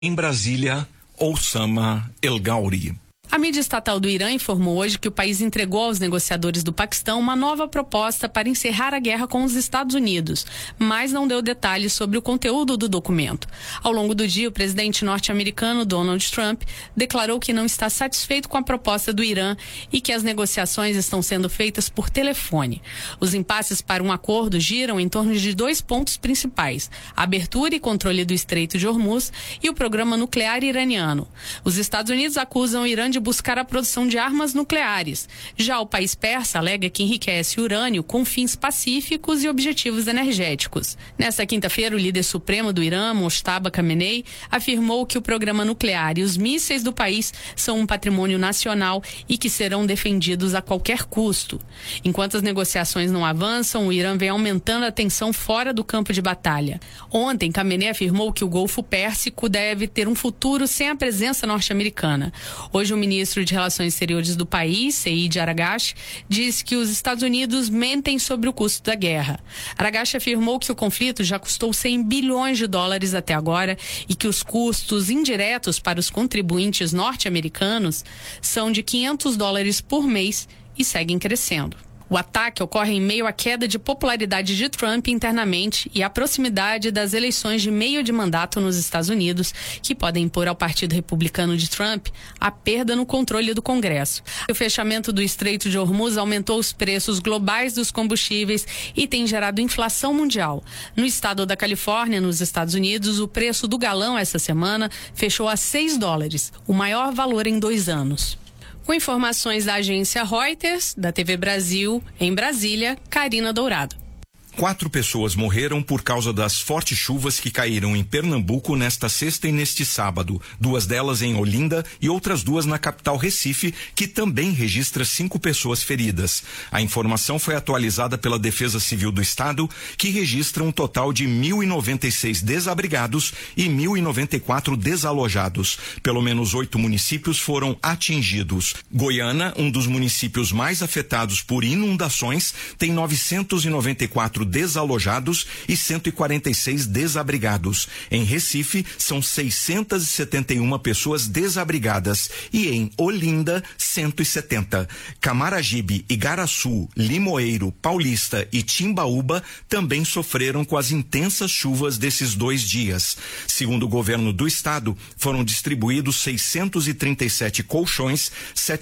Em Brasília, Oussama El Gauri. A mídia estatal do Irã informou hoje que o país entregou aos negociadores do Paquistão uma nova proposta para encerrar a guerra com os Estados Unidos, mas não deu detalhes sobre o conteúdo do documento. Ao longo do dia, o presidente norte-americano Donald Trump declarou que não está satisfeito com a proposta do Irã e que as negociações estão sendo feitas por telefone. Os impasses para um acordo giram em torno de 2 pontos principais: a abertura e controle do Estreito de Hormuz e o programa nuclear iraniano. Os Estados Unidos acusam o Irã de buscar a produção de armas nucleares. Já o país persa alega que enriquece urânio com fins pacíficos e objetivos energéticos. Nesta quinta-feira, o líder supremo do Irã, Mojtaba Khamenei, afirmou que o programa nuclear e os mísseis do país são um patrimônio nacional e que serão defendidos a qualquer custo. Enquanto as negociações não avançam, o Irã vem aumentando a tensão fora do campo de batalha. Ontem, Khamenei afirmou que o Golfo Pérsico deve ter um futuro sem a presença norte-americana. Hoje, o ministro de Relações Exteriores do país, Said Arghash, disse que os Estados Unidos mentem sobre o custo da guerra. Arghash afirmou que o conflito já custou 100 bilhões de dólares até agora e que os custos indiretos para os contribuintes norte-americanos são de 500 dólares por mês e seguem crescendo. O ataque ocorre em meio à queda de popularidade de Trump internamente e à proximidade das eleições de meio de mandato nos Estados Unidos, que podem impor ao Partido Republicano de Trump a perda no controle do Congresso. O fechamento do Estreito de Hormuz aumentou os preços globais dos combustíveis e tem gerado inflação mundial. No estado da Califórnia, nos Estados Unidos, o preço do galão essa semana fechou a 6 dólares, o maior valor em 2 anos. Com informações da agência Reuters, da TV Brasil, em Brasília, Karina Dourado. 4 pessoas morreram por causa das fortes chuvas que caíram em Pernambuco nesta sexta e neste sábado. 2 delas em Olinda e outras 2 na capital Recife, que também registra 5 pessoas feridas. A informação foi atualizada pela Defesa Civil do Estado, que registra um total de 1.096 desabrigados e 1.094 desalojados. Pelo menos 8 municípios foram atingidos. Goiânia, um dos municípios mais afetados por inundações, tem 994 desalojados e 146 desabrigados. Em Recife, são 671 pessoas desabrigadas e em Olinda, 170. Camaragibe, Igaraçu, Limoeiro, Paulista e Timbaúba também sofreram com as intensas chuvas desses 2 dias. Segundo o governo do estado, foram distribuídos 637 colchões,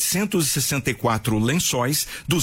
764 lençóis,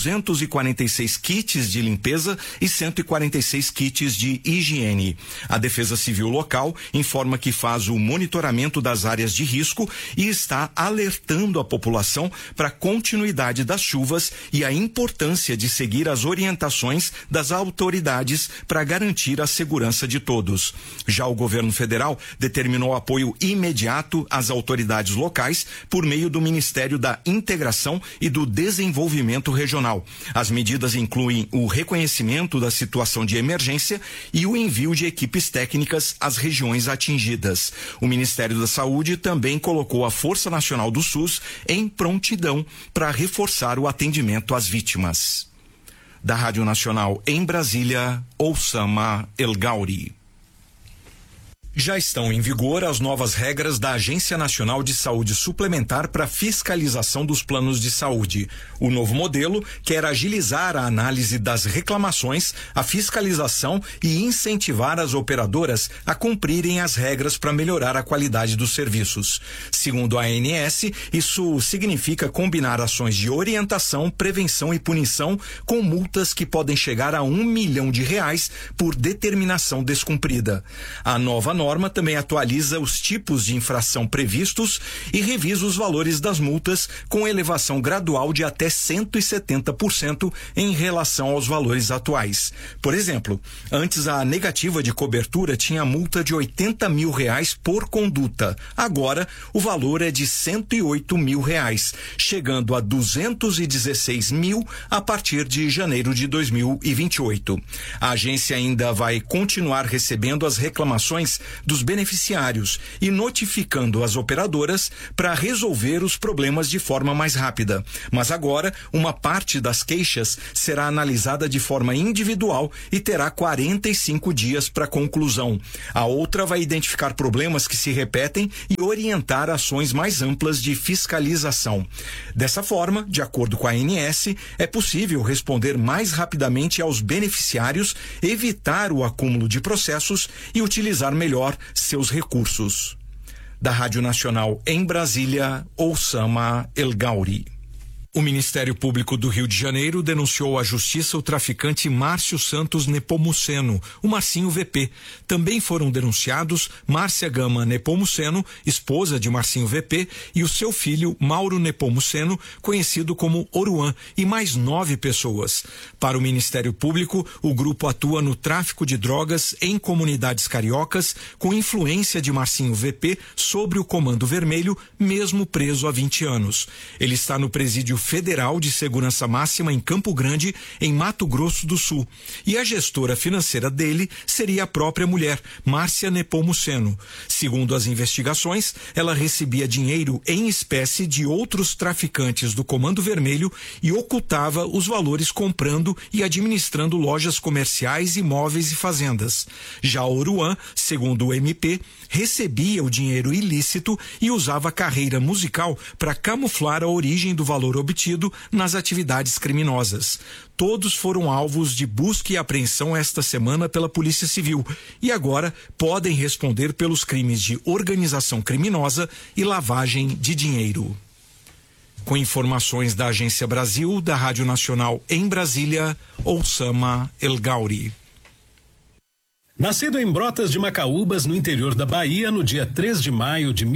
246 kits de limpeza e 146 kits de higiene. A Defesa Civil local informa que faz o monitoramento das áreas de risco e está alertando a população para a continuidade das chuvas e a importância de seguir as orientações das autoridades para garantir a segurança de todos. Já o governo federal determinou apoio imediato às autoridades locais por meio do Ministério da Integração e do Desenvolvimento Regional. As medidas incluem o reconhecimento da situação de emergência e o envio de equipes técnicas às regiões atingidas. O Ministério da Saúde também colocou a Força Nacional do SUS em prontidão para reforçar o atendimento às vítimas. Da Rádio Nacional em Brasília, Oussama El Gauri. Já estão em vigor as novas regras da Agência Nacional de Saúde Suplementar para fiscalização dos planos de saúde. O novo modelo quer agilizar a análise das reclamações, a fiscalização e incentivar as operadoras a cumprirem as regras para melhorar a qualidade dos serviços. Segundo a ANS, isso significa combinar ações de orientação, prevenção e punição com multas que podem chegar a R$1 milhão por determinação descumprida. A nova norma também atualiza os tipos de infração previstos e revisa os valores das multas com elevação gradual de até 170% em relação aos valores atuais. Por exemplo, antes a negativa de cobertura tinha multa de R$80 mil por conduta. Agora, o valor é de R$108 mil, chegando a R$216 mil a partir de janeiro de 2028. A agência ainda vai continuar recebendo as reclamações dos beneficiários e notificando as operadoras para resolver os problemas de forma mais rápida. Mas agora, uma parte das queixas será analisada de forma individual e terá 45 dias para conclusão. A outra vai identificar problemas que se repetem e orientar ações mais amplas de fiscalização. Dessa forma, de acordo com a ANS, é possível responder mais rapidamente aos beneficiários, evitar o acúmulo de processos e utilizar melhor seus recursos. Da Rádio Nacional em Brasília, Oussama El Gauri. O Ministério Público do Rio de Janeiro denunciou à Justiça o traficante Márcio Santos Nepomuceno, o Marcinho VP. Também foram denunciados Márcia Gama Nepomuceno, esposa de Marcinho VP, e o seu filho Mauro Nepomuceno, conhecido como Oruan, e mais 9 pessoas. Para o Ministério Público, o grupo atua no tráfico de drogas em comunidades cariocas, com influência de Marcinho VP sobre o Comando Vermelho, mesmo preso há 20 anos. Ele está no presídio Federal de Segurança Máxima em Campo Grande, em Mato Grosso do Sul. E a gestora financeira dele seria a própria mulher, Márcia Nepomuceno. Segundo as investigações, ela recebia dinheiro em espécie de outros traficantes do Comando Vermelho e ocultava os valores comprando e administrando lojas comerciais, imóveis e fazendas. Já Oruan, segundo o MP, recebia o dinheiro ilícito e usava a carreira musical para camuflar a origem do valor obtido nas atividades criminosas. Todos foram alvos de busca e apreensão esta semana pela Polícia Civil e agora podem responder pelos crimes de organização criminosa e lavagem de dinheiro. Com informações da Agência Brasil, da Rádio Nacional em Brasília, Oussama El Gauri. Nascido em Brotas de Macaúbas, no interior da Bahia, no dia 3 de maio de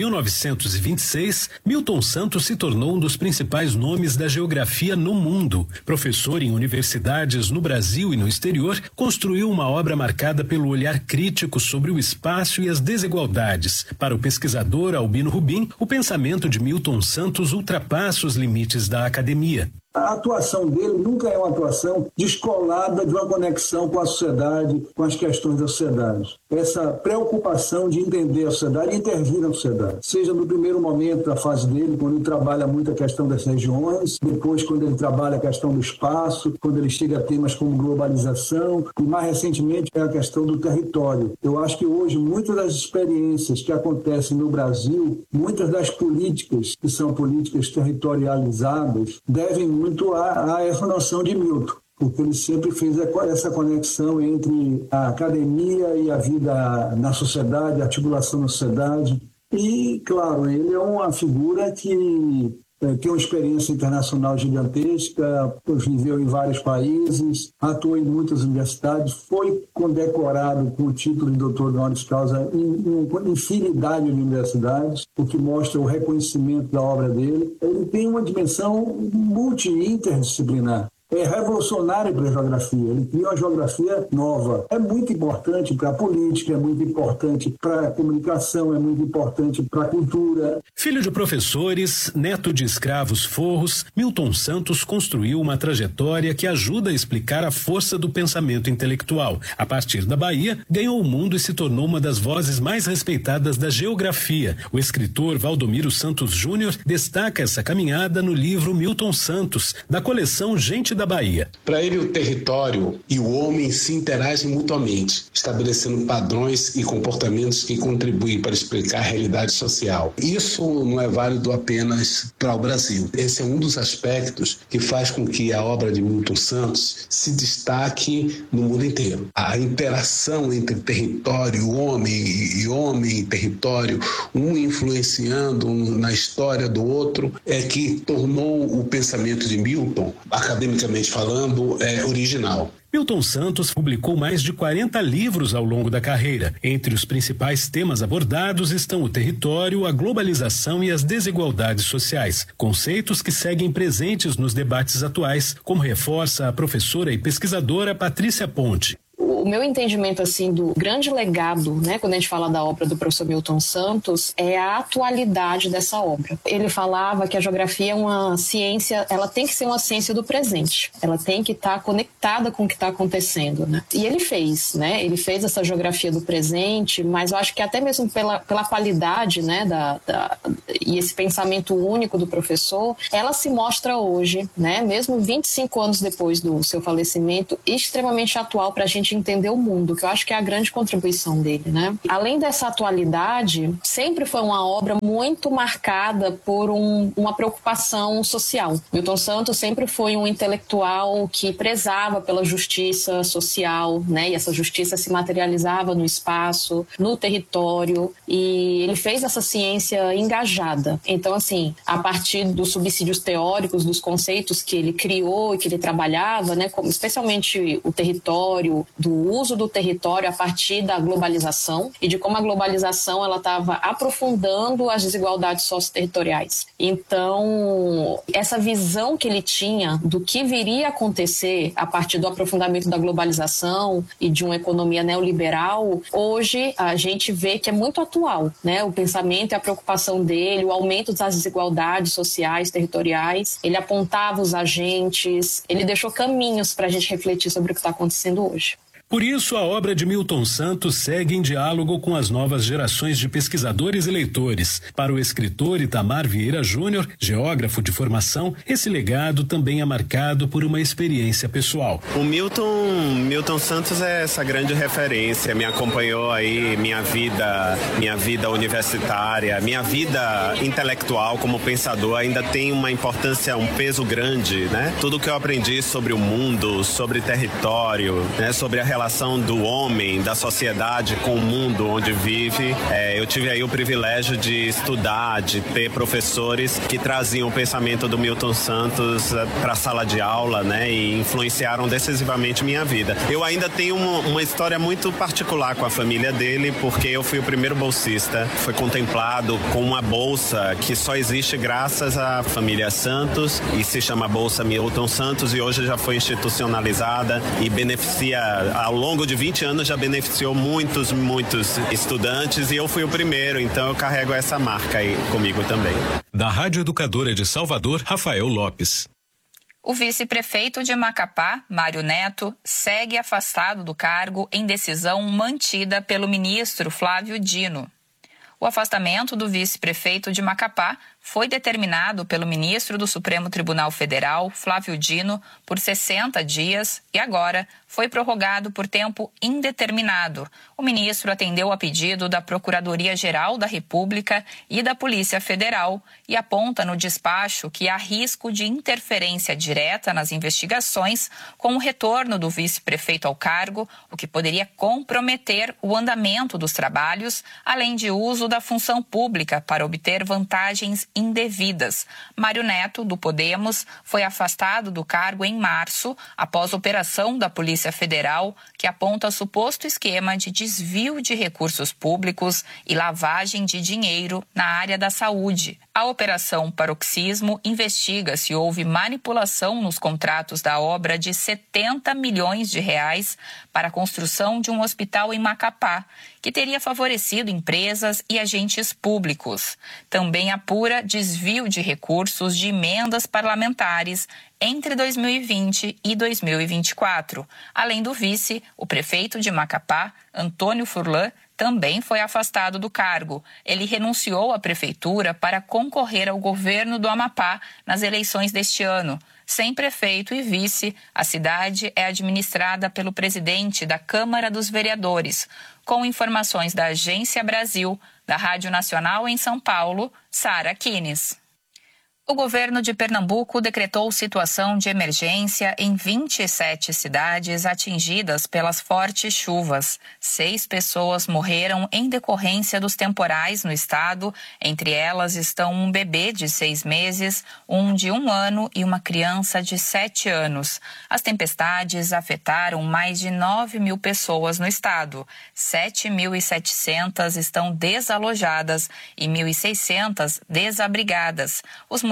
1926, Milton Santos se tornou um dos principais nomes da geografia no mundo. Professor em universidades no Brasil e no exterior, construiu uma obra marcada pelo olhar crítico sobre o espaço e as desigualdades. Para o pesquisador Albino Rubim, o pensamento de Milton Santos ultrapassa os limites da academia. A atuação dele nunca é uma atuação descolada de uma conexão com a sociedade, com as questões da sociedade. Essa preocupação de entender a sociedade e intervir na sociedade. Seja no primeiro momento da fase dele, quando ele trabalha muito a questão das regiões, depois quando ele trabalha a questão do espaço, quando ele chega a temas como globalização e mais recentemente é a questão do território. Eu acho que hoje muitas das experiências que acontecem no Brasil, muitas das políticas que são políticas territorializadas, devem muito a essa noção de Milton, porque ele sempre fez essa conexão entre a academia e a vida na sociedade, a articulação na sociedade. E, claro, ele é uma figura que tem uma experiência internacional gigantesca, viveu em vários países, atuou em muitas universidades, foi condecorado com o título de doutor honoris causa em uma infinidade de universidades, o que mostra o reconhecimento da obra dele. Ele tem uma dimensão multi-interdisciplinar. É revolucionário para a geografia, ele cria uma geografia nova. É muito importante para a política, é muito importante para a comunicação, é muito importante para a cultura. Filho de professores, neto de escravos forros, Milton Santos construiu uma trajetória que ajuda a explicar a força do pensamento intelectual. A partir da Bahia, ganhou o mundo e se tornou uma das vozes mais respeitadas da geografia. O escritor Valdomiro Santos Júnior destaca essa caminhada no livro Milton Santos, da coleção Gente da Bahia. Para ele, o território e o homem se interagem mutuamente, estabelecendo padrões e comportamentos que contribuem para explicar a realidade social. Isso não é válido apenas para o Brasil. Esse é um dos aspectos que faz com que a obra de Milton Santos se destaque no mundo inteiro. A interação entre território, homem e território, um influenciando na história do outro, é que tornou o pensamento de Milton, academicamente falando, original. Milton Santos publicou mais de 40 livros ao longo da carreira. Entre os principais temas abordados estão o território, a globalização e as desigualdades sociais, conceitos que seguem presentes nos debates atuais, como reforça a professora e pesquisadora Patrícia Ponte. O o meu entendimento assim do grande legado, né, quando a gente fala da obra do professor Milton Santos, é a atualidade dessa obra. Ele falava que a geografia é uma ciência, ela tem que ser uma ciência do presente. Ela tem que estar conectada com o que está acontecendo, né? E ele fez, né? Ele fez essa geografia do presente, mas eu acho que até mesmo pela qualidade, né, e esse pensamento único do professor, ela se mostra hoje, né, mesmo 25 anos depois do seu falecimento, extremamente atual para a gente entender o mundo, que eu acho que é a grande contribuição dele, né? Além dessa atualidade, sempre foi uma obra muito marcada por uma preocupação social. Milton Santos sempre foi um intelectual que prezava pela justiça social, né? E essa justiça se materializava no espaço, no território, e ele fez essa ciência engajada. Então, assim, a partir dos subsídios teóricos, dos conceitos que ele criou e que ele trabalhava, né? Como especialmente o território, do uso do território a partir da globalização e de como a globalização ela estava aprofundando as desigualdades socioterritoriais. Então, essa visão que ele tinha do que viria a acontecer a partir do aprofundamento da globalização e de uma economia neoliberal, hoje a gente vê que é muito atual, né? O pensamento e a preocupação dele, o aumento das desigualdades sociais, territoriais. Ele apontava os agentes, ele deixou caminhos para a gente refletir sobre o que está acontecendo hoje. Por isso, a obra de Milton Santos segue em diálogo com as novas gerações de pesquisadores e leitores. Para o escritor Itamar Vieira Júnior, geógrafo de formação, esse legado também é marcado por uma experiência pessoal. O Milton Santos é essa grande referência, me acompanhou aí minha vida universitária, minha vida intelectual como pensador ainda tem uma importância, um peso grande, né? Tudo que eu aprendi sobre o mundo, sobre território, né? Sobre a relação do homem, da sociedade com o mundo onde vive. Eu tive aí o privilégio de estudar, de ter professores que traziam o pensamento do Milton Santos para a sala de aula, né, e influenciaram decisivamente minha vida. Eu ainda tenho uma história muito particular com a família dele, porque eu fui o primeiro bolsista, foi contemplado com uma bolsa que só existe graças à família Santos e se chama Bolsa Milton Santos e hoje já foi institucionalizada e beneficia, ao longo de 20 anos já beneficiou muitos estudantes e eu fui o primeiro, então eu carrego essa marca aí comigo também. Da Rádio Educadora de Salvador, Rafael Lopes. O vice-prefeito de Macapá, Mário Neto, segue afastado do cargo em decisão mantida pelo ministro Flávio Dino. O afastamento do vice-prefeito de Macapá foi determinado pelo ministro do Supremo Tribunal Federal, Flávio Dino, por 60 dias e agora foi prorrogado por tempo indeterminado. O ministro atendeu a pedido da Procuradoria-Geral da República e da Polícia Federal e aponta no despacho que há risco de interferência direta nas investigações com o retorno do vice-prefeito ao cargo, o que poderia comprometer o andamento dos trabalhos, além de uso da função pública para obter vantagens indevidas. Mário Neto, do Podemos, foi afastado do cargo em março, após operação da Polícia Federal, que aponta suposto esquema de desvio de recursos públicos e lavagem de dinheiro na área da saúde. A Operação Paroxismo investiga se houve manipulação nos contratos da obra de 70 milhões de reais para a construção de um hospital em Macapá, que teria favorecido empresas e agentes públicos. Também apura desvio de recursos de emendas parlamentares entre 2020 e 2024. Além do vice, o prefeito de Macapá, Antônio Furlan, também foi afastado do cargo. Ele renunciou à prefeitura para concorrer ao governo do Amapá nas eleições deste ano. Sem prefeito e vice, a cidade é administrada pelo presidente da Câmara dos Vereadores. Com informações da Agência Brasil, da Rádio Nacional em São Paulo, Sara Kines. O governo de Pernambuco decretou situação de emergência em 27 cidades atingidas pelas fortes chuvas. 6 pessoas morreram em decorrência dos temporais no estado. Entre elas estão um bebê de 6 meses, um de 1 ano e uma criança de 7 anos. As tempestades afetaram mais de 9 mil pessoas no estado. 7.700 estão desalojadas e 1.600 desabrigadas. Os municípios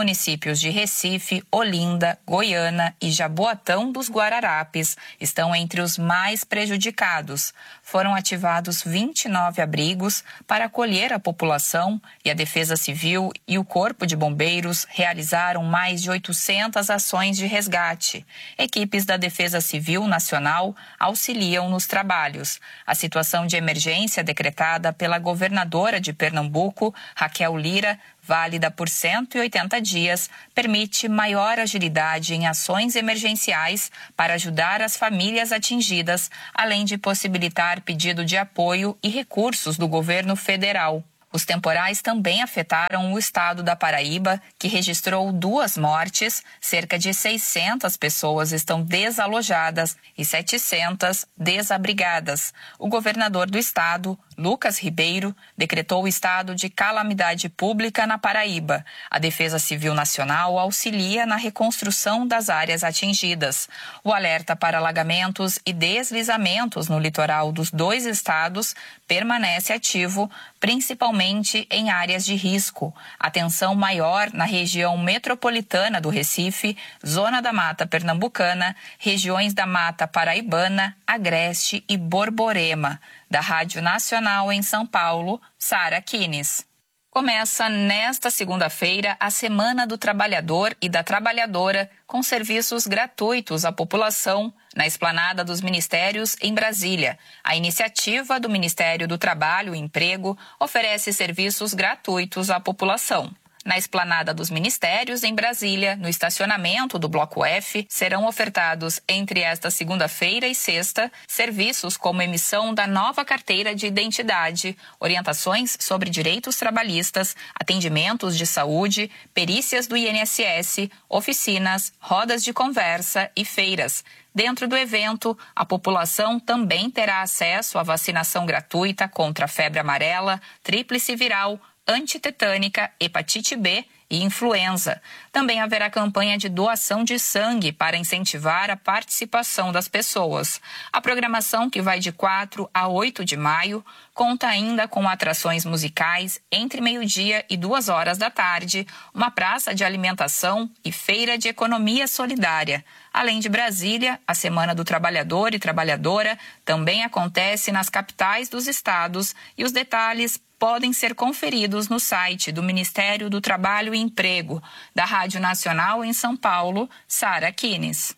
municípios de Recife, Olinda, Goiânia e Jaboatão dos Guararapes estão entre os mais prejudicados. Foram ativados 29 abrigos para acolher a população e a Defesa Civil e o Corpo de Bombeiros realizaram mais de 800 ações de resgate. Equipes da Defesa Civil Nacional auxiliam nos trabalhos. A situação de emergência decretada pela governadora de Pernambuco, Raquel Lira, válida por 180 dias, permite maior agilidade em ações emergenciais para ajudar as famílias atingidas, além de possibilitar pedido de apoio e recursos do governo federal. Os temporais também afetaram o estado da Paraíba, que registrou 2 mortes, cerca de 600 pessoas estão desalojadas e 700 desabrigadas. O governador do estado, Lucas Ribeiro, decretou o estado de calamidade pública na Paraíba. A Defesa Civil Nacional auxilia na reconstrução das áreas atingidas. O alerta para alagamentos e deslizamentos no litoral dos 2 estados permanece ativo, principalmente em áreas de risco. Atenção maior na região metropolitana do Recife, Zona da Mata Pernambucana, regiões da Mata Paraibana, Agreste e Borborema. Da Rádio Nacional em São Paulo, Sara Kines. Começa nesta segunda-feira a Semana do Trabalhador e da Trabalhadora, com serviços gratuitos à população na Esplanada dos Ministérios, em Brasília. A iniciativa do Ministério do Trabalho e Emprego oferece serviços gratuitos à população. Na Esplanada dos Ministérios, em Brasília, no estacionamento do Bloco F, serão ofertados entre esta segunda-feira e sexta serviços como emissão da nova carteira de identidade, orientações sobre direitos trabalhistas, atendimentos de saúde, perícias do INSS, oficinas, rodas de conversa e feiras. Dentro do evento, a população também terá acesso à vacinação gratuita contra a febre amarela, tríplice viral, antitetânica, hepatite B e influenza. Também haverá campanha de doação de sangue para incentivar a participação das pessoas. A programação, que vai de 4 a 8 de maio, conta ainda com atrações musicais entre meio-dia e 2 horas da tarde, uma praça de alimentação e feira de economia solidária. Além de Brasília, a Semana do Trabalhador e Trabalhadora também acontece nas capitais dos estados e os detalhes podem ser conferidos no site do Ministério do Trabalho e Emprego. Da Rádio Nacional em São Paulo, Sara Kines.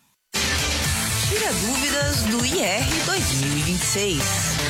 Tira dúvidas do IR 2026.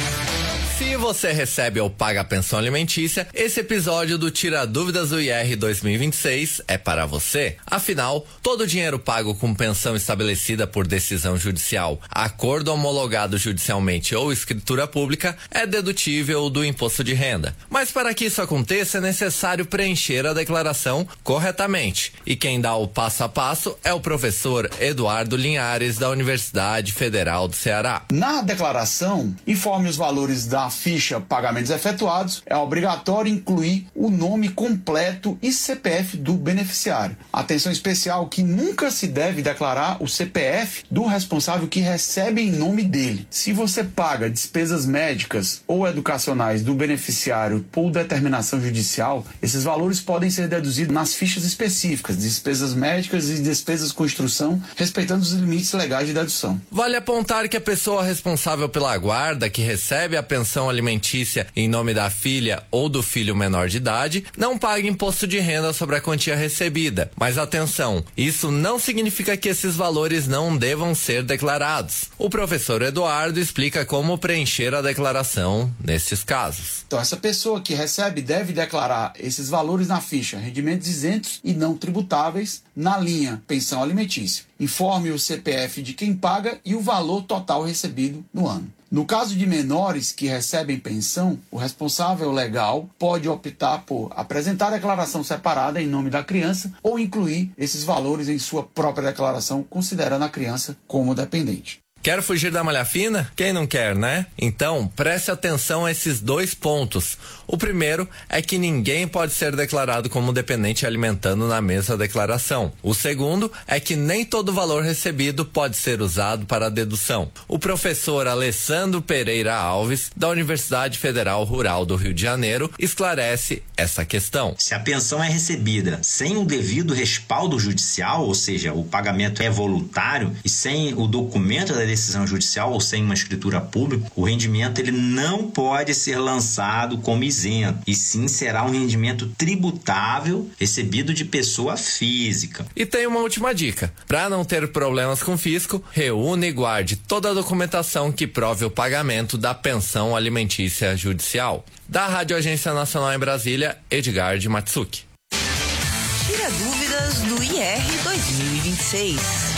Se você recebe ou paga a pensão alimentícia, esse episódio do Tira Dúvidas do IR 2026 é para você. Afinal, todo o dinheiro pago com pensão estabelecida por decisão judicial, acordo homologado judicialmente ou escritura pública é dedutível do imposto de renda. Mas para que isso aconteça é necessário preencher a declaração corretamente. E quem dá o passo a passo é o professor Eduardo Linhares, da Universidade Federal do Ceará. Na declaração, informe os valores da ficha pagamentos efetuados, é obrigatório incluir o nome completo e CPF do beneficiário. Atenção especial que nunca se deve declarar o CPF do responsável que recebe em nome dele. Se você paga despesas médicas ou educacionais do beneficiário por determinação judicial, esses valores podem ser deduzidos nas fichas específicas, despesas médicas e despesas com instrução, respeitando os limites legais de dedução. Vale apontar que a pessoa responsável pela guarda, que recebe a pensão alimentícia em nome da filha ou do filho menor de idade, não paga imposto de renda sobre a quantia recebida. Mas atenção, isso não significa que esses valores não devam ser declarados. O professor Eduardo explica como preencher a declaração nesses casos. Então, essa pessoa que recebe deve declarar esses valores na ficha rendimentos isentos e não tributáveis na linha pensão alimentícia. Informe o CPF de quem paga e o valor total recebido no ano. No caso de menores que recebem pensão, o responsável legal pode optar por apresentar a declaração separada em nome da criança ou incluir esses valores em sua própria declaração, considerando a criança como dependente. Quer fugir da malha fina? Quem não quer, né? Então, preste atenção a esses 2 pontos. O primeiro é que ninguém pode ser declarado como dependente alimentando na mesma declaração. O segundo é que nem todo valor recebido pode ser usado para a dedução. O professor Alessandro Pereira Alves, da Universidade Federal Rural do Rio de Janeiro, esclarece essa questão. Se a pensão é recebida sem o devido respaldo judicial, ou seja, o pagamento é voluntário e sem o documento da decisão judicial ou sem uma escritura pública, o rendimento ele não pode ser lançado como isento, e sim será um rendimento tributável recebido de pessoa física. E tem uma última dica. Para não ter problemas com o fisco, reúne e guarde toda a documentação que prove o pagamento da pensão alimentícia judicial. Da Rádio Agência Nacional em Brasília, Edgar de Matsuki. Tira dúvidas do IR 2026.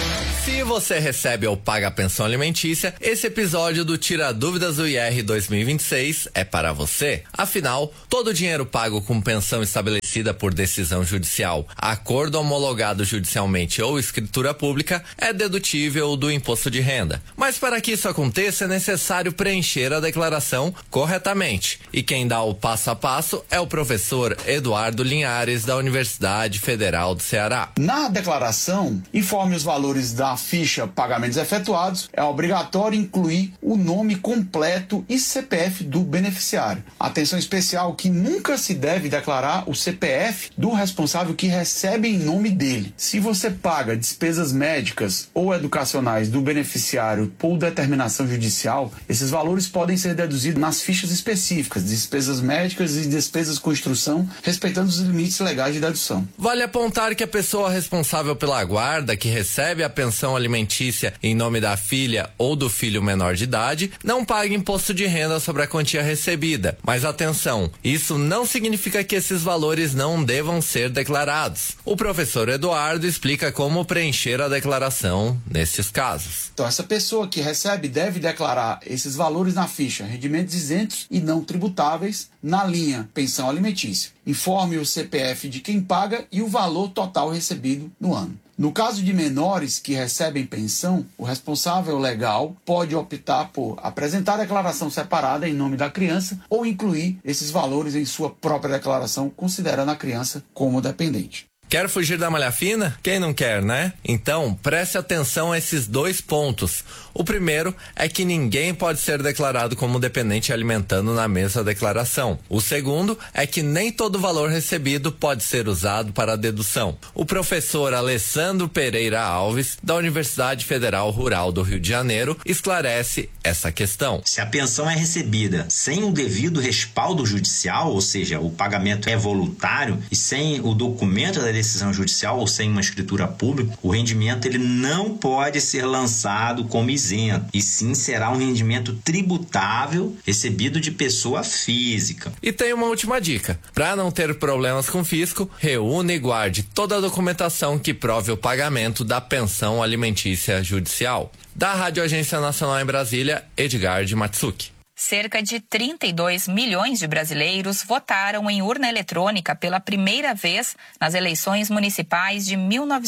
Se você recebe ou paga a pensão alimentícia, esse episódio do Tira Dúvidas do IR 2026 é para você. Afinal, todo o dinheiro pago com pensão estabelecida por decisão judicial, acordo homologado judicialmente ou escritura pública é dedutível do imposto de renda. Mas para que isso aconteça é necessário preencher a declaração corretamente. E quem dá o passo a passo é o professor Eduardo Linhares, da Universidade Federal do Ceará. Na declaração, informe os valores da ficha pagamentos efetuados, é obrigatório incluir o nome completo e CPF do beneficiário. Atenção especial que nunca se deve declarar o CPF do responsável que recebe em nome dele. Se você paga despesas médicas ou educacionais do beneficiário por determinação judicial, esses valores podem ser deduzidos nas fichas específicas, despesas médicas e despesas com instrução, respeitando os limites legais de dedução. Vale apontar que a pessoa responsável pela guarda, que recebe a pensão alimentícia em nome da filha ou do filho menor de idade, não paga imposto de renda sobre a quantia recebida. Mas atenção, isso não significa que esses valores não devam ser declarados. O professor Eduardo explica como preencher a declaração nesses casos. Então, essa pessoa que recebe deve declarar esses valores na ficha rendimentos isentos e não tributáveis na linha pensão alimentícia. Informe o CPF de quem paga e o valor total recebido no ano. No caso de menores que recebem pensão, o responsável legal pode optar por apresentar a declaração separada em nome da criança ou incluir esses valores em sua própria declaração, considerando a criança como dependente. Quer fugir da malha fina? Quem não quer, né? Então, preste atenção a esses dois pontos. O primeiro é que ninguém pode ser declarado como dependente alimentando na mesma declaração. O segundo é que nem todo valor recebido pode ser usado para a dedução. O professor Alessandro Pereira Alves, da Universidade Federal Rural do Rio de Janeiro, esclarece essa questão. Se a pensão é recebida sem o devido respaldo judicial, ou seja, o pagamento é voluntário e sem o documento da decisão judicial ou sem uma escritura pública, o rendimento ele não pode ser lançado como isento, e sim será um rendimento tributável recebido de pessoa física. E tem uma última dica. Para não ter problemas com o fisco, reúne e guarde toda a documentação que prove o pagamento da pensão alimentícia judicial. Da Rádio Agência Nacional em Brasília, Edgar de Matsuki. Cerca de 32 milhões de brasileiros votaram em urna eletrônica pela primeira vez nas eleições municipais de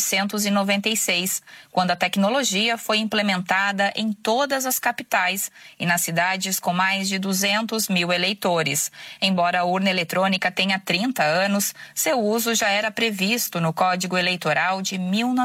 1996, quando a tecnologia foi implementada em todas as capitais e nas cidades com mais de 200 mil eleitores. Embora a urna eletrônica tenha 30 anos, seu uso já era previsto no Código Eleitoral de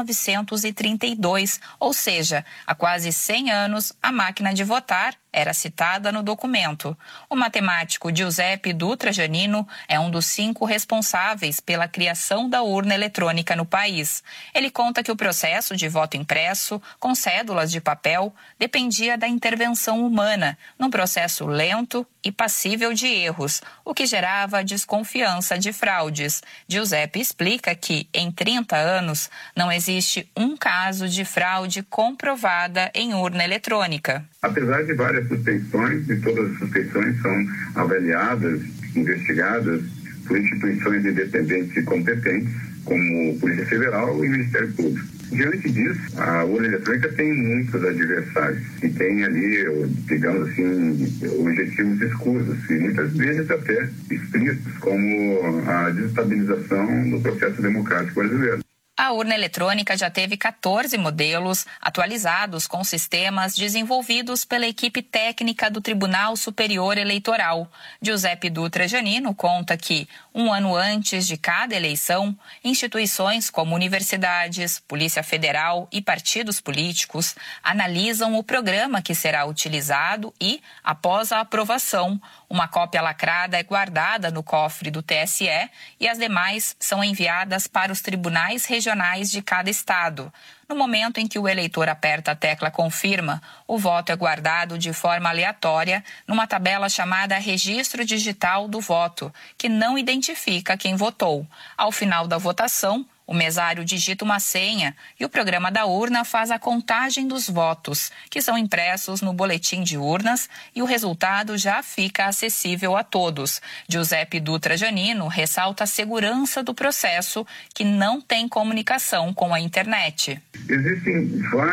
1932, ou seja, há quase 100 anos a máquina de votar era citada no documento. O matemático Giuseppe Dutra Janino é um dos 5 responsáveis pela criação da urna eletrônica no país. Ele conta que o processo de voto impresso, com cédulas de papel, dependia da intervenção humana, num processo lento e passível de erros, o que gerava desconfiança de fraudes. Giuseppe explica que, em 30 anos, não existe um caso de fraude comprovada em urna eletrônica. Apesar de várias suspeições, e todas as suspeições são avaliadas, investigadas por instituições independentes e competentes, como Polícia Federal e Ministério Público. Diante disso, a urna eletrônica tem muitos adversários e tem ali, digamos assim, objetivos escusos e muitas vezes até explícitos, como a desestabilização do processo democrático brasileiro. A urna eletrônica já teve 14 modelos atualizados com sistemas desenvolvidos pela equipe técnica do Tribunal Superior Eleitoral. Giuseppe Dutra Janino conta que, um ano antes de cada eleição, instituições como universidades, Polícia Federal e partidos políticos analisam o programa que será utilizado e, após a aprovação, uma cópia lacrada é guardada no cofre do TSE e as demais são enviadas para os tribunais regionais de cada estado. No momento em que o eleitor aperta a tecla confirma, o voto é guardado de forma aleatória numa tabela chamada Registro Digital do Voto, que não identifica quem votou. Ao final da votação, o mesário digita uma senha e o programa da urna faz a contagem dos votos, que são impressos no boletim de urnas, e o resultado já fica acessível a todos. Giuseppe Dutra Janino ressalta a segurança do processo, que não tem comunicação com a internet. Existem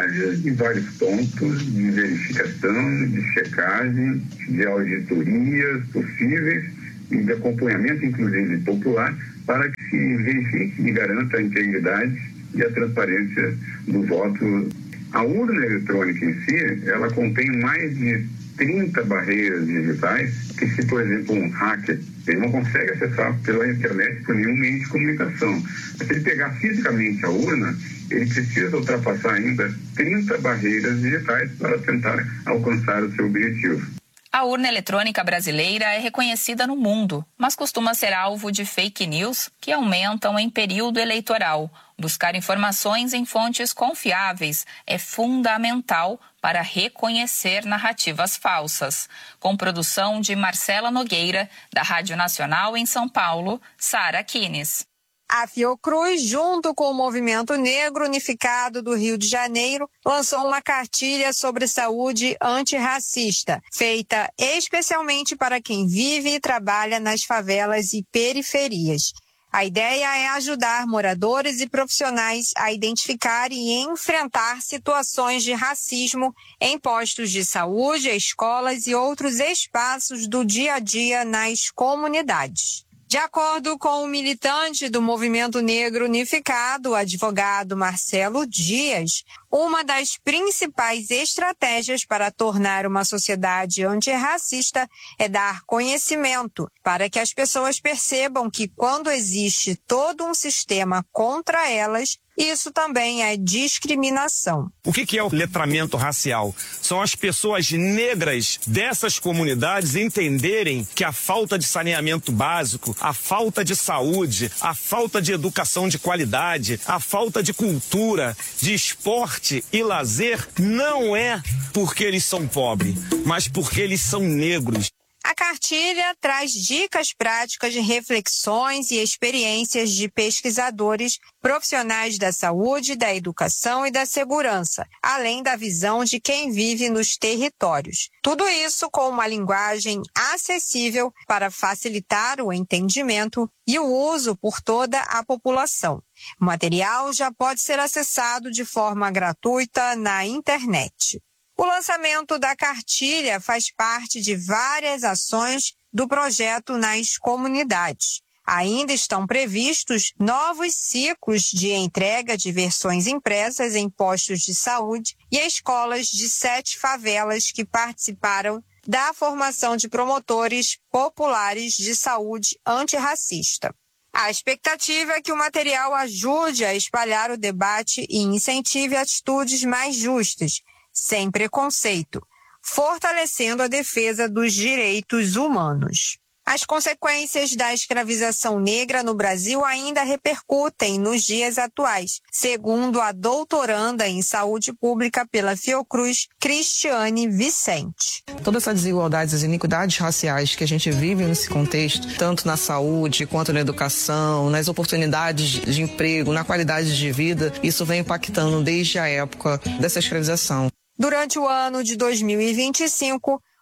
vários pontos de verificação, de checagem, de auditorias possíveis e de acompanhamento, inclusive popular, para que se verifique e garanta a integridade e a transparência do voto. A urna eletrônica em si, ela contém mais de 30 barreiras digitais que, se, por exemplo, um hacker, ele não consegue acessar pela internet por nenhum meio de comunicação. Se ele pegar fisicamente a urna, ele precisa ultrapassar ainda 30 barreiras digitais para tentar alcançar o seu objetivo. A urna eletrônica brasileira é reconhecida no mundo, mas costuma ser alvo de fake news que aumentam em período eleitoral. Buscar informações em fontes confiáveis é fundamental para reconhecer narrativas falsas. Com produção de Marcela Nogueira, da Rádio Nacional em São Paulo, Sara Kines. A Fiocruz, junto com o Movimento Negro Unificado do Rio de Janeiro, lançou uma cartilha sobre saúde antirracista, feita especialmente para quem vive e trabalha nas favelas e periferias. A ideia é ajudar moradores e profissionais a identificar e enfrentar situações de racismo em postos de saúde, escolas e outros espaços do dia a dia nas comunidades. De acordo com o militante do Movimento Negro Unificado, o advogado Marcelo Dias, uma das principais estratégias para tornar uma sociedade antirracista é dar conhecimento, para que as pessoas percebam que quando existe todo um sistema contra elas, isso também é discriminação. O que é o letramento racial? São as pessoas negras dessas comunidades entenderem que a falta de saneamento básico, a falta de saúde, a falta de educação de qualidade, a falta de cultura, de esporte e lazer não é porque eles são pobres, mas porque eles são negros. A cartilha traz dicas práticas de reflexões e experiências de pesquisadores, profissionais da saúde, da educação e da segurança, além da visão de quem vive nos territórios. Tudo isso com uma linguagem acessível para facilitar o entendimento e o uso por toda a população. O material já pode ser acessado de forma gratuita na internet. O lançamento da cartilha faz parte de várias ações do projeto nas comunidades. Ainda estão previstos novos ciclos de entrega de versões impressas em postos de saúde e escolas de 7 favelas que participaram da formação de promotores populares de saúde antirracista. A expectativa é que o material ajude a espalhar o debate e incentive atitudes mais justas, sem preconceito, fortalecendo a defesa dos direitos humanos. As consequências da escravização negra no Brasil ainda repercutem nos dias atuais, segundo a doutoranda em saúde pública pela Fiocruz, Cristiane Vicente. Toda essa desigualdade, as iniquidades raciais que a gente vive nesse contexto, tanto na saúde quanto na educação, nas oportunidades de emprego, na qualidade de vida, isso vem impactando desde a época dessa escravização. Durante o ano de 2025,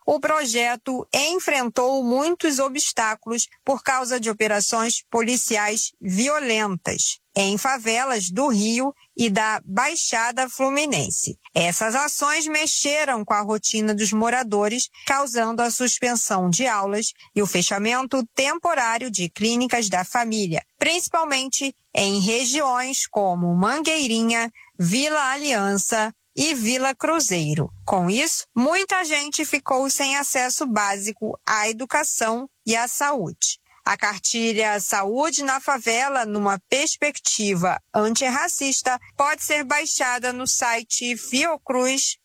o projeto enfrentou muitos obstáculos por causa de operações policiais violentas em favelas do Rio e da Baixada Fluminense. Essas ações mexeram com a rotina dos moradores, causando a suspensão de aulas e o fechamento temporário de clínicas da família, principalmente em regiões como Mangueirinha, Vila Aliança e Vila Cruzeiro. Com isso, muita gente ficou sem acesso básico à educação e à saúde. A cartilha Saúde na Favela, numa perspectiva antirracista, pode ser baixada no site fiocruz.br.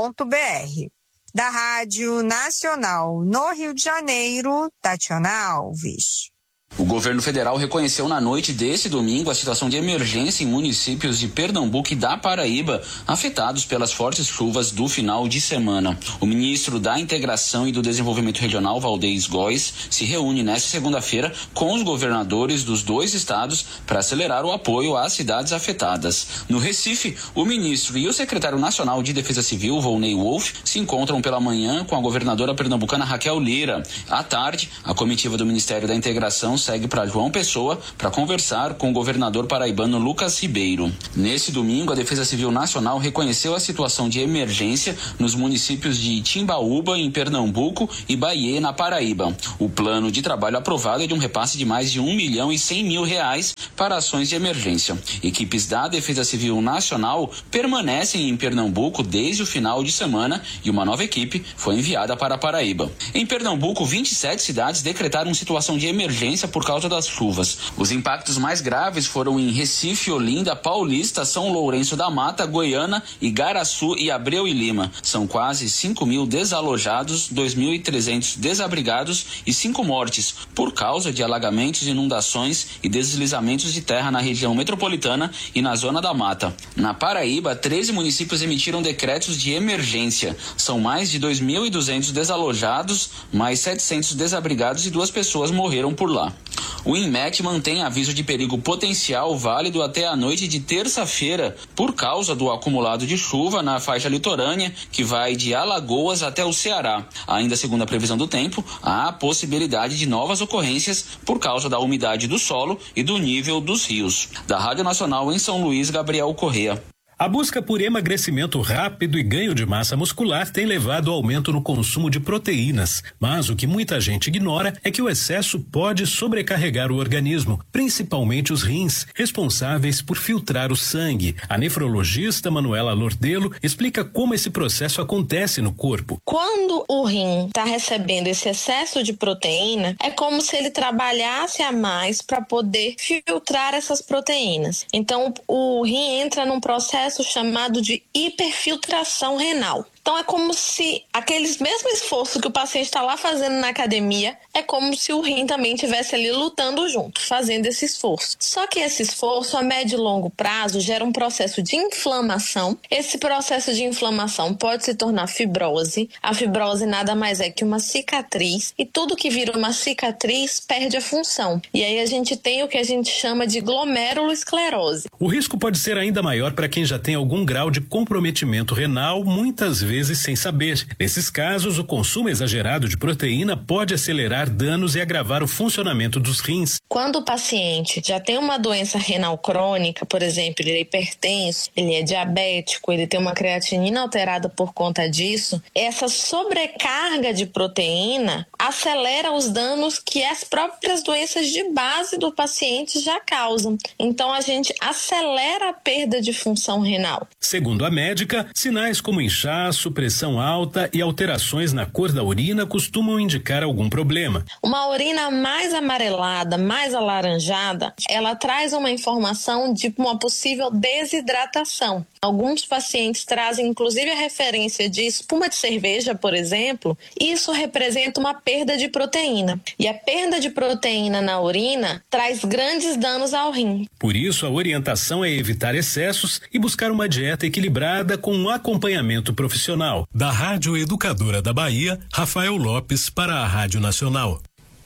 Da Rádio Nacional no Rio de Janeiro, Tatiana Alves. O governo federal reconheceu na noite desse domingo a situação de emergência em municípios de Pernambuco e da Paraíba, afetados pelas fortes chuvas do final de semana. O ministro da Integração e do Desenvolvimento Regional, Valdez Góes, se reúne nesta segunda-feira com os governadores dos dois estados para acelerar o apoio às cidades afetadas. No Recife, o ministro e o secretário nacional de Defesa Civil, Volney Wolff, se encontram pela manhã com a governadora pernambucana Raquel Lira. À tarde, a comitiva do Ministério da Integração segue para João Pessoa para conversar com o governador paraibano Lucas Ribeiro. Nesse domingo, a Defesa Civil Nacional reconheceu a situação de emergência nos municípios de Timbaúba, em Pernambuco, e Bahia, na Paraíba. O plano de trabalho aprovado é de um repasse de mais de R$1.100.000 para ações de emergência. Equipes da Defesa Civil Nacional permanecem em Pernambuco desde o final de semana e uma nova equipe foi enviada para a Paraíba. Em Pernambuco, 27 cidades decretaram situação de emergência por causa das chuvas. Os impactos mais graves foram em Recife, Olinda, Paulista, São Lourenço da Mata, Goiânia, Igaraçu e Abreu e Lima. São quase 5.000 desalojados, 2.300 desabrigados e 5 mortes por causa de alagamentos, inundações e deslizamentos de terra na região metropolitana e na zona da mata. Na Paraíba, 13 municípios emitiram decretos de emergência. São mais de 2.200 desalojados, mais 700 desabrigados e 2 pessoas morreram por lá. O INMET mantém aviso de perigo potencial válido até a noite de terça-feira por causa do acumulado de chuva na faixa litorânea que vai de Alagoas até o Ceará. Ainda segundo a previsão do tempo, há a possibilidade de novas ocorrências por causa da umidade do solo e do nível dos rios. Da Rádio Nacional em São Luís, Gabriel Correa. A busca por emagrecimento rápido e ganho de massa muscular tem levado ao aumento no consumo de proteínas, mas o que muita gente ignora é que o excesso pode sobrecarregar o organismo, principalmente os rins, responsáveis por filtrar o sangue. A nefrologista Manuela Lordelo explica como esse processo acontece no corpo. Quando o rim está recebendo esse excesso de proteína, é como se ele trabalhasse a mais para poder filtrar essas proteínas. Então, o rim entra num processo chamado de hiperfiltração renal. Então é como se aqueles mesmo esforço que o paciente está lá fazendo na academia, é como se o rim também estivesse ali lutando junto, fazendo esse esforço. Só que esse esforço a médio e longo prazo gera um processo de inflamação. Esse processo de inflamação pode se tornar fibrose. A fibrose nada mais é que uma cicatriz e tudo que vira uma cicatriz perde a função. E aí a gente tem o que a gente chama de glomerulosclerose. O risco pode ser ainda maior para quem já tem algum grau de comprometimento renal, muitas vezes sem saber. Nesses casos, o consumo exagerado de proteína pode acelerar danos e agravar o funcionamento dos rins. Quando o paciente já tem uma doença renal crônica, por exemplo, ele é hipertenso, ele é diabético, ele tem uma creatinina alterada por conta disso, essa sobrecarga de proteína acelera os danos que as próprias doenças de base do paciente já causam. Então a gente acelera a perda de função renal. Segundo a médica, sinais como inchaço, pressão alta e alterações na cor da urina costumam indicar algum problema. Uma urina mais amarelada, mais alaranjada, ela traz uma informação de uma possível desidratação. Alguns pacientes trazem inclusive a referência de espuma de cerveja, por exemplo. Isso representa uma perda de proteína. E a perda de proteína na urina traz grandes danos ao rim. Por isso, a orientação é evitar excessos e buscar uma dieta equilibrada com um acompanhamento profissional. Da Rádio Educadora da Bahia, Rafael Lopes para a Rádio Nacional.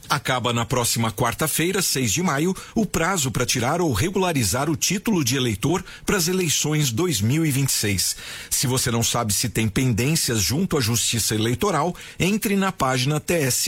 Acaba na próxima quarta-feira, 6 de maio, o prazo para tirar ou regularizar o título de eleitor para as eleições 2026. Se você não sabe se tem pendências junto à Justiça Eleitoral, entre na página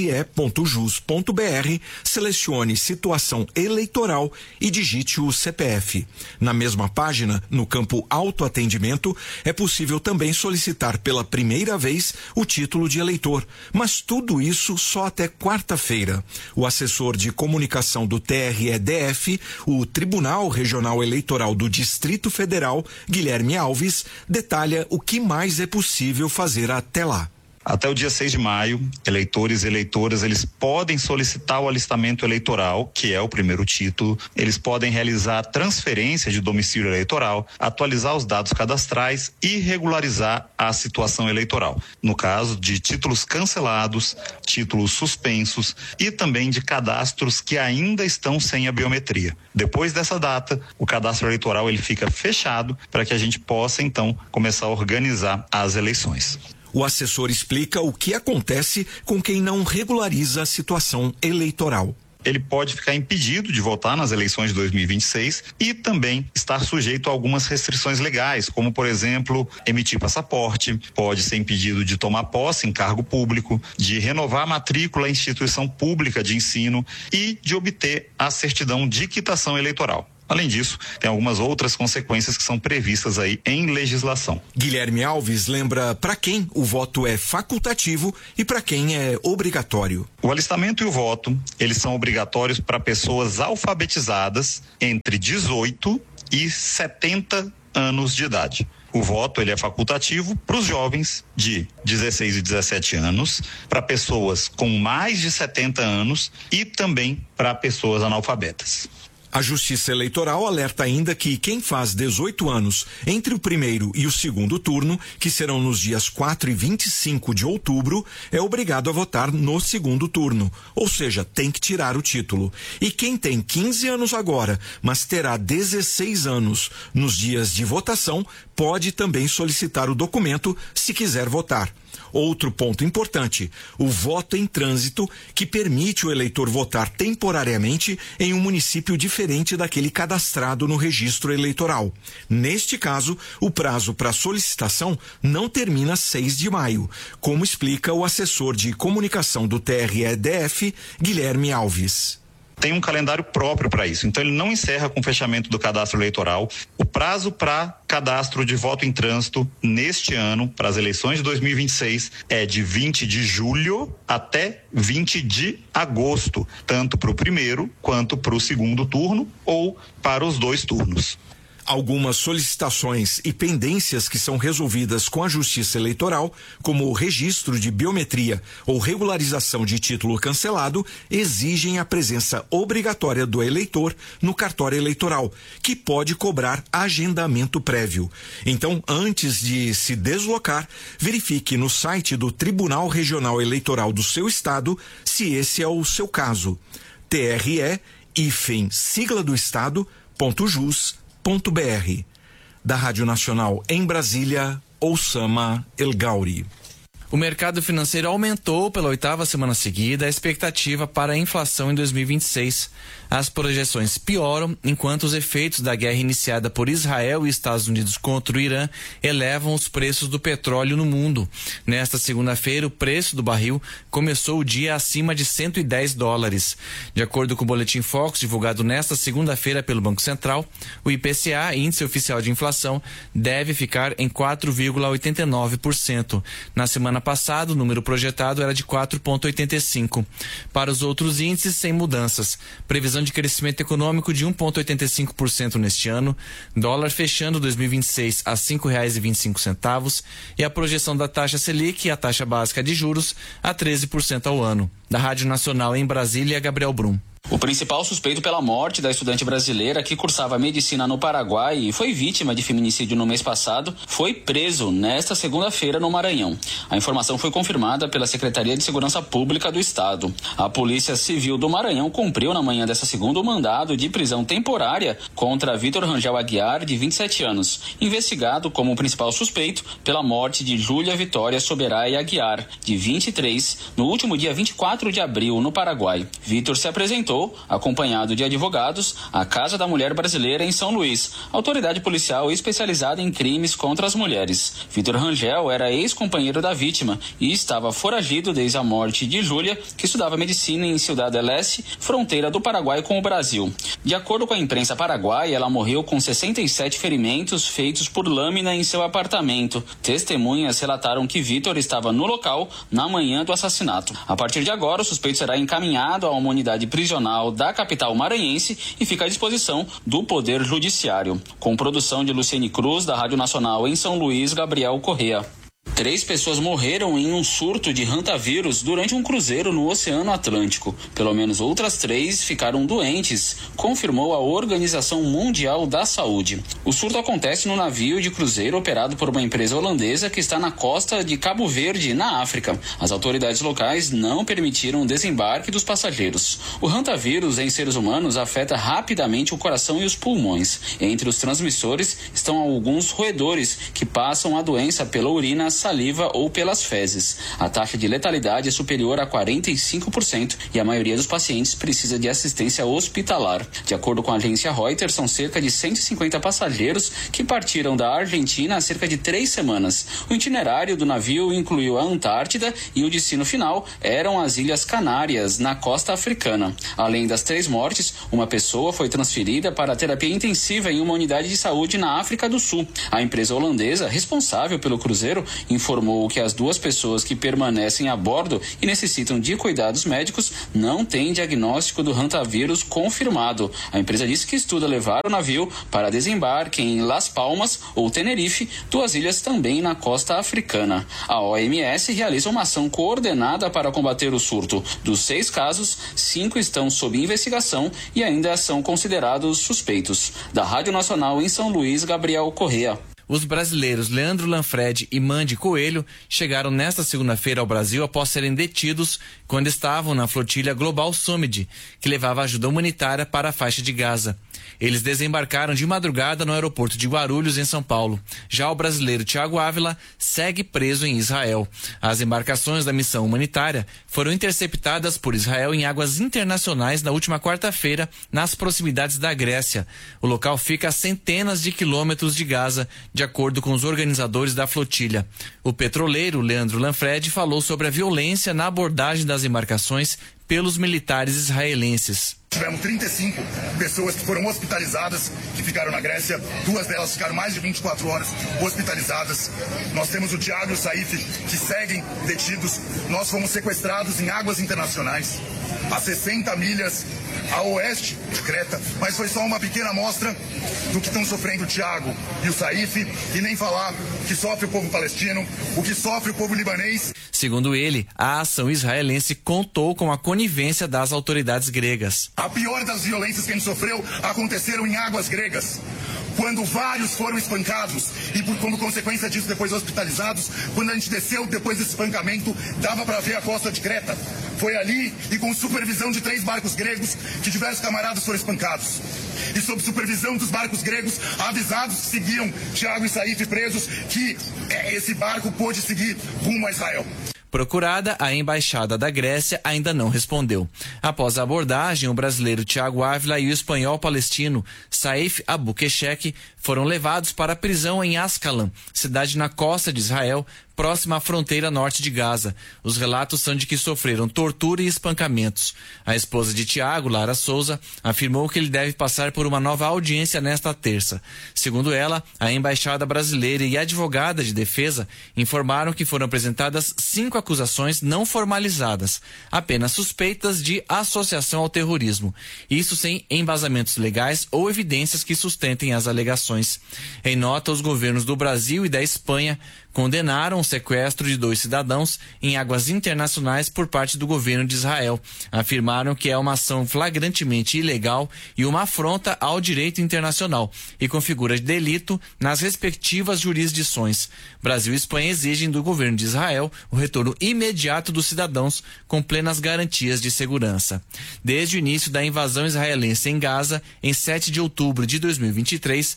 tse.jus.br, selecione Situação Eleitoral e digite o CPF. Na mesma página, no campo Autoatendimento, é possível também solicitar pela primeira vez o título de eleitor, mas tudo isso só até quarta-feira. O assessor de comunicação do TRE-DF, o Tribunal Regional Eleitoral do Distrito Federal, Guilherme Alves, detalha o que mais é possível fazer até lá. Até o dia 6 de maio, eleitores e eleitoras, eles podem solicitar o alistamento eleitoral, que é o primeiro título. Eles podem realizar transferência de domicílio eleitoral, atualizar os dados cadastrais e regularizar a situação eleitoral. No caso de títulos cancelados, títulos suspensos e também de cadastros que ainda estão sem a biometria. Depois dessa data, o cadastro eleitoral ele fica fechado para que a gente possa, então, começar a organizar as eleições. O assessor explica o que acontece com quem não regulariza a situação eleitoral. Ele pode ficar impedido de votar nas eleições de 2026 e também estar sujeito a algumas restrições legais, como, por exemplo, emitir passaporte, pode ser impedido de tomar posse em cargo público, de renovar a matrícula em instituição pública de ensino e de obter a certidão de quitação eleitoral. Além disso, tem algumas outras consequências que são previstas aí em legislação. Guilherme Alves lembra para quem o voto é facultativo e para quem é obrigatório. O alistamento e o voto, eles são obrigatórios para pessoas alfabetizadas entre 18 e 70 anos de idade. O voto ele é facultativo para os jovens de 16 e 17 anos, para pessoas com mais de 70 anos e também para pessoas analfabetas. A Justiça Eleitoral alerta ainda que quem faz 18 anos entre o primeiro e o segundo turno, que serão nos dias 4 e 25 de outubro, é obrigado a votar no segundo turno, ou seja, tem que tirar o título. E quem tem 15 anos agora, mas terá 16 anos nos dias de votação, pode também solicitar o documento se quiser votar. Outro ponto importante, o voto em trânsito, que permite o eleitor votar temporariamente em um município diferente daquele cadastrado no registro eleitoral. Neste caso, o prazo para solicitação não termina 6 de maio, como explica o assessor de comunicação do TRE-DF, Guilherme Alves. Tem um calendário próprio para isso, então ele não encerra com o fechamento do cadastro eleitoral. O prazo para cadastro de voto em trânsito neste ano, para as eleições de 2026, é de 20 de julho até 20 de agosto, tanto para o primeiro quanto para o segundo turno ou para os 2 turnos. Algumas solicitações e pendências que são resolvidas com a Justiça Eleitoral, como o registro de biometria ou regularização de título cancelado, exigem a presença obrigatória do eleitor no cartório eleitoral, que pode cobrar agendamento prévio. Então, antes de se deslocar, verifique no site do Tribunal Regional Eleitoral do seu estado se esse é o seu caso. TRE-sigla do estado.jus.br. Da Rádio Nacional em Brasília, Oussama El Gauri. O mercado financeiro aumentou pela 8ª semana seguida a expectativa para a inflação em 2026. As projeções pioram enquanto os efeitos da guerra iniciada por Israel e Estados Unidos contra o Irã elevam os preços do petróleo no mundo. Nesta segunda-feira, o preço do barril começou o dia acima de $110. De acordo com o Boletim Focus, divulgado nesta segunda-feira pelo Banco Central, o IPCA, Índice Oficial de Inflação, deve ficar em 4,89%. Na semana passada, o número projetado era de 4,85%. Para os outros índices, sem mudanças. Previsão de crescimento econômico de 1,85% neste ano, dólar fechando 2026 a R$ 5,25 e a projeção da taxa Selic e a taxa básica de juros a 13% ao ano. Da Rádio Nacional em Brasília, Gabriel Brum. O principal suspeito pela morte da estudante brasileira que cursava medicina no Paraguai e foi vítima de feminicídio no mês passado foi preso nesta segunda-feira no Maranhão. A informação foi confirmada pela Secretaria de Segurança Pública do Estado. A Polícia Civil do Maranhão cumpriu na manhã dessa segunda o mandado de prisão temporária contra Vitor Rangel Aguiar, de 27 anos, investigado como o principal suspeito pela morte de Júlia Vitória Soberaia Aguiar, de 23, no último dia 24 de abril, no Paraguai. Vitor se apresentou acompanhado de advogados, à Casa da Mulher Brasileira em São Luís, autoridade policial especializada em crimes contra as mulheres. Vitor Rangel era ex-companheiro da vítima e estava foragido desde a morte de Júlia, que estudava medicina em Ciudad del Este, fronteira do Paraguai com o Brasil. De acordo com a imprensa paraguaia, ela morreu com 67 ferimentos feitos por lâmina em seu apartamento. Testemunhas relataram que Vitor estava no local na manhã do assassinato. A partir de agora, o suspeito será encaminhado a uma unidade prisional da capital maranhense e fica à disposição do Poder Judiciário. Com produção de Luciene Cruz, da Rádio Nacional em São Luís, Gabriel Correa. 3 pessoas morreram em um surto de hantavírus durante um cruzeiro no Oceano Atlântico. Pelo menos outras 3 ficaram doentes, confirmou a Organização Mundial da Saúde. O surto acontece no navio de cruzeiro operado por uma empresa holandesa que está na costa de Cabo Verde, na África. As autoridades locais não permitiram o desembarque dos passageiros. O hantavírus em seres humanos afeta rapidamente o coração e os pulmões. Entre os transmissores estão alguns roedores que passam a doença pela urina, saliva ou pelas fezes. A taxa de letalidade é superior a 45% e a maioria dos pacientes precisa de assistência hospitalar. De acordo com a agência Reuters, são cerca de 150 passageiros que partiram da Argentina há cerca de 3 semanas. O itinerário do navio incluiu a Antártida e o destino final eram as Ilhas Canárias, na costa africana. Além das 3 mortes, uma pessoa foi transferida para a terapia intensiva em uma unidade de saúde na África do Sul. A empresa holandesa, responsável pelo cruzeiro, informou que as 2 pessoas que permanecem a bordo e necessitam de cuidados médicos não têm diagnóstico do hantavírus confirmado. A empresa disse que estuda levar o navio para desembarque em Las Palmas ou Tenerife, 2 ilhas também na costa africana. A OMS realiza uma ação coordenada para combater o surto. Dos 6 casos, 5 estão sob investigação e ainda são considerados suspeitos. Da Rádio Nacional em São Luís, Gabriel Correa. Os brasileiros Leandro Lanfred e Mandy Coelho chegaram nesta segunda-feira ao Brasil após serem detidos quando estavam na flotilha Global Summit, que levava ajuda humanitária para a faixa de Gaza. Eles desembarcaram de madrugada no aeroporto de Guarulhos, em São Paulo. Já o brasileiro Thiago Ávila segue preso em Israel. As embarcações da missão humanitária foram interceptadas por Israel em águas internacionais na última quarta-feira, nas proximidades da Grécia. O local fica a centenas de quilômetros de Gaza, de acordo com os organizadores da flotilha. O petroleiro Leandro Lanfred falou sobre a violência na abordagem das embarcações pelos militares israelenses. Tivemos 35 pessoas que foram hospitalizadas, que ficaram na Grécia. 2 delas ficaram mais de 24 horas hospitalizadas. Nós temos o Thiago e o Saif, que seguem detidos. Nós fomos sequestrados em águas internacionais, a 60 milhas a oeste de Creta. Mas foi só uma pequena amostra do que estão sofrendo o Thiago e o Saif, e nem falar que sofre o povo palestino, o que sofre o povo libanês. Segundo ele, a ação israelense contou com a conivência das autoridades gregas. A pior das violências que a gente sofreu aconteceram em águas gregas, quando vários foram espancados e, como consequência disso, depois hospitalizados. Quando a gente desceu depois desse espancamento, dava para ver a costa de Creta. Foi ali e com supervisão de 3 barcos gregos que diversos camaradas foram espancados. E sob supervisão dos barcos gregos, avisados que seguiam Thiago e Saif presos, que esse barco pôde seguir rumo a Israel. Procurada, a embaixada da Grécia ainda não respondeu. Após a abordagem, o brasileiro Thiago Ávila e o espanhol palestino Saif Abukeshek foram levados para a prisão em Ascalon, cidade na costa de Israel, próxima à fronteira norte de Gaza. Os relatos são de que sofreram tortura e espancamentos. A esposa de Thiago, Lara Souza, afirmou que ele deve passar por uma nova audiência nesta terça. Segundo ela, a embaixada brasileira e a advogada de defesa informaram que foram apresentadas 5 acusações não formalizadas, apenas suspeitas de associação ao terrorismo. Isso sem embasamentos legais ou evidências que sustentem as alegações. Em nota, os governos do Brasil e da Espanha condenaram o sequestro de 2 cidadãos em águas internacionais por parte do governo de Israel. Afirmaram que é uma ação flagrantemente ilegal e uma afronta ao direito internacional e configura delito nas respectivas jurisdições. Brasil e Espanha exigem do governo de Israel o retorno imediato dos cidadãos com plenas garantias de segurança. Desde o início da invasão israelense em Gaza, em 7 de outubro de 2023,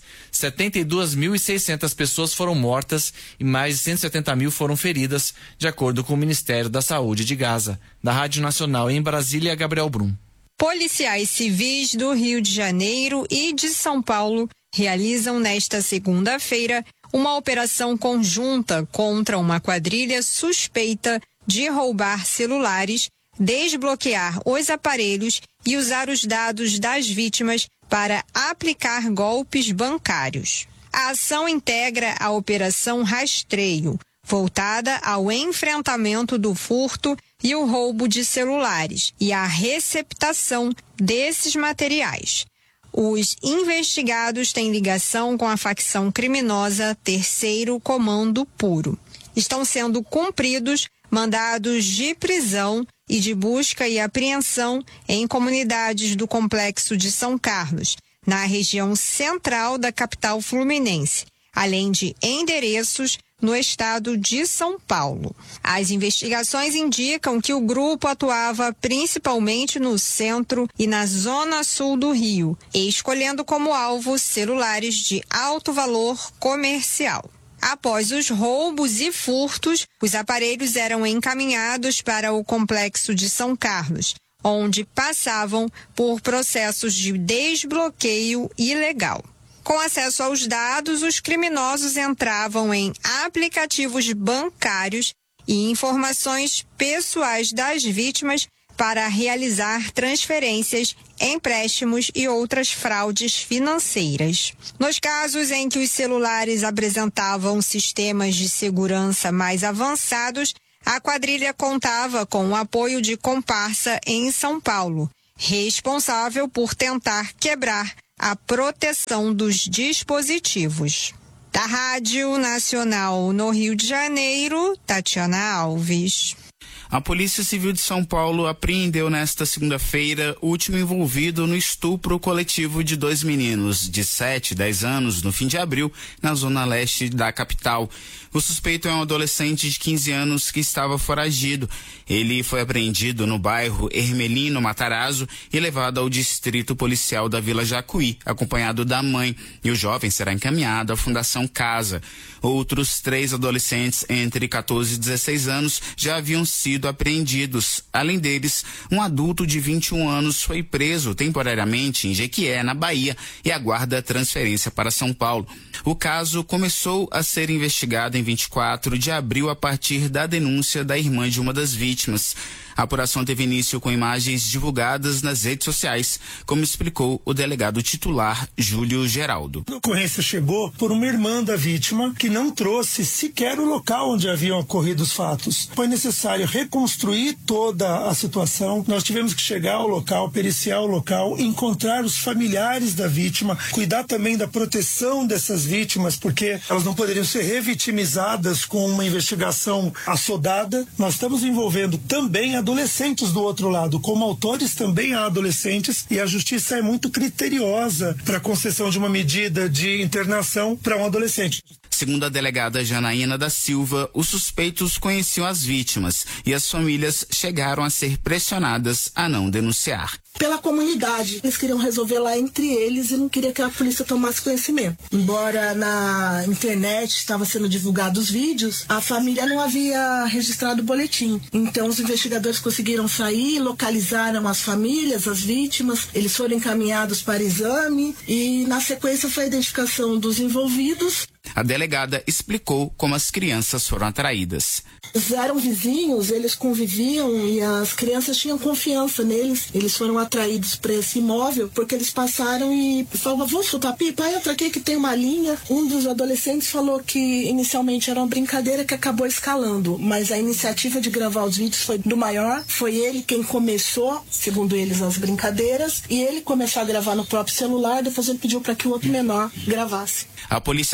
72.600 pessoas foram mortas e mais de 170 mil foram feridas, de acordo com o Ministério da Saúde de Gaza. Da Rádio Nacional em Brasília, Gabriel Brum. Policiais civis do Rio de Janeiro e de São Paulo realizam nesta segunda-feira uma operação conjunta contra uma quadrilha suspeita de roubar celulares, desbloquear os aparelhos e usar os dados das vítimas para aplicar golpes bancários. A ação integra a Operação Rastreio, voltada ao enfrentamento do furto e o roubo de celulares e a receptação desses materiais. Os investigados têm ligação com a facção criminosa Terceiro Comando Puro. Estão sendo cumpridos mandados de prisão e de busca e apreensão em comunidades do Complexo de São Carlos, na região central da capital fluminense, além de endereços no estado de São Paulo. As investigações indicam que o grupo atuava principalmente no centro e na zona sul do Rio, escolhendo como alvo celulares de alto valor comercial. Após os roubos e furtos, os aparelhos eram encaminhados para o Complexo de São Carlos, onde passavam por processos de desbloqueio ilegal. Com acesso aos dados, os criminosos entravam em aplicativos bancários e informações pessoais das vítimas para realizar transferências, empréstimos e outras fraudes financeiras. Nos casos em que os celulares apresentavam sistemas de segurança mais avançados, a quadrilha contava com o apoio de comparsa em São Paulo, responsável por tentar quebrar a proteção dos dispositivos. Da Rádio Nacional no Rio de Janeiro, Tatiana Alves. A Polícia Civil de São Paulo apreendeu nesta segunda-feira o último envolvido no estupro coletivo de 2 meninos de 7 e 10 anos no fim de abril, na zona leste da capital. O suspeito é um adolescente de 15 anos que estava foragido. Ele foi apreendido no bairro Hermelino Matarazzo e levado ao distrito policial da Vila Jacuí, acompanhado da mãe, e o jovem será encaminhado à Fundação Casa. Outros 3 adolescentes entre 14 e 16 anos já haviam sido apreendidos. Além deles, um adulto de 21 anos foi preso temporariamente em Jequié, na Bahia, e aguarda transferência para São Paulo. O caso começou a ser investigado em 24 de abril a partir da denúncia da irmã de uma das vítimas. A apuração teve início com imagens divulgadas nas redes sociais, como explicou o delegado titular Júlio Geraldo. A ocorrência chegou por uma irmã da vítima que não trouxe sequer o local onde haviam ocorrido os fatos. Foi necessário reconstruir toda a situação. Nós tivemos que chegar ao local, periciar o local, encontrar os familiares da vítima, cuidar também da proteção dessas vítimas, porque elas não poderiam ser revitimizadas com uma investigação assodada. Nós estamos envolvendo também adolescentes do outro lado, como autores também há adolescentes, e a justiça é muito criteriosa para a concessão de uma medida de internação para um adolescente. Segundo a delegada Janaína da Silva, os suspeitos conheciam as vítimas e as famílias chegaram a ser pressionadas a não denunciar. Pela comunidade, eles queriam resolver lá entre eles e não queria que a polícia tomasse conhecimento. Embora na internet estava sendo divulgados vídeos, a família não havia registrado o boletim. Então os investigadores conseguiram sair, localizaram as famílias, as vítimas, eles foram encaminhados para exame e na sequência foi a identificação dos envolvidos. A delegada explicou como as crianças foram atraídas. Eles eram vizinhos, eles conviviam e as crianças tinham confiança neles. Eles foram atraídos para esse imóvel porque eles passaram e falavam, vamos soltar pipa? Entra aqui que tem uma linha. Um dos adolescentes falou que inicialmente era uma brincadeira que acabou escalando, mas a iniciativa de gravar os vídeos foi do maior. Foi ele quem começou, segundo eles, as brincadeiras, e ele começou a gravar no próprio celular, depois ele pediu para que o outro menor gravasse. A polícia agora investiga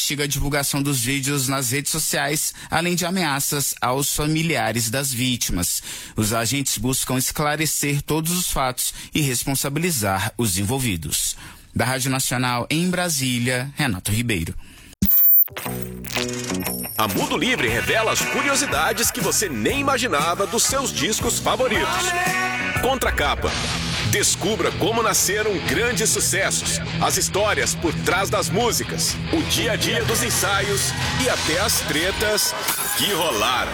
investiga a divulgação dos vídeos nas redes sociais, além de ameaças aos familiares das vítimas. Os agentes buscam esclarecer todos os fatos e responsabilizar os envolvidos. Da Rádio Nacional em Brasília, Renato Ribeiro. A Mundo Livre revela as curiosidades que você nem imaginava dos seus discos favoritos. Contracapa. Descubra como nasceram grandes sucessos, as histórias por trás das músicas, o dia a dia dos ensaios e até as tretas que rolaram.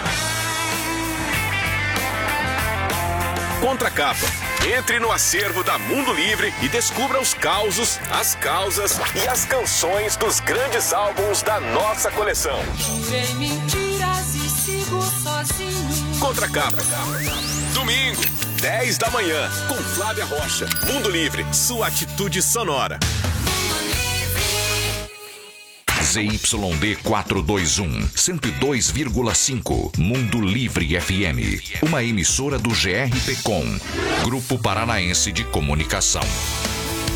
Contracapa. Entre no acervo da Mundo Livre e descubra os causos, as causas e as canções dos grandes álbuns da nossa coleção. Vem mentiras e sigo sozinho. Contracapa. Domingo, 10 da manhã, com Flávia Rocha. Mundo Livre, sua atitude sonora. ZYD 421, 102,5. Mundo Livre FM. Uma emissora do GRPcom, Grupo Paranaense de Comunicação.